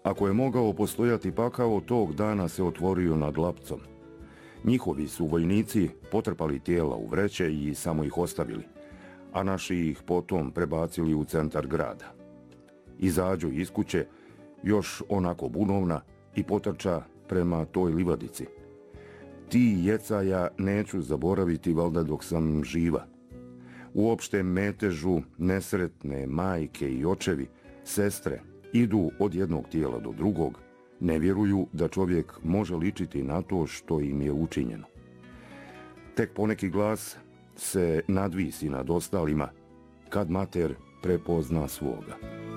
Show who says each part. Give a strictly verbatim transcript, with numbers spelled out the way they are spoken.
Speaker 1: Ako je mogao postojati pakao, tog dana se otvorio nad Lapcom. Njihovi su vojnici potrpali tijela u vreće i samo ih ostavili, a naši ih potom prebacili u centar grada. Izađu iz kuće, još onako bunovna, i potrča prema toj livadici. Ti jecaja neću zaboraviti valjda dok sam živa. U opštem metežu nesretne majke i očevi, sestre, idu od jednog tijela do drugog, ne vjeruju da čovjek može ličiti na to što im je učinjeno. Tek poneki glas se nadvisi nad ostalima kad mater prepozna svoga.